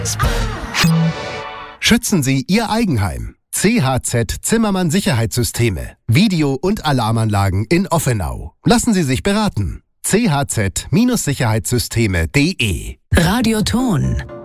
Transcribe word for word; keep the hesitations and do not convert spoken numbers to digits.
Schützen Sie Ihr Eigenheim. C H Z Zimmermann Sicherheitssysteme. Video- und Alarmanlagen in Offenau. Lassen Sie sich beraten. c h z Sicherheitssysteme punkt de Radioton.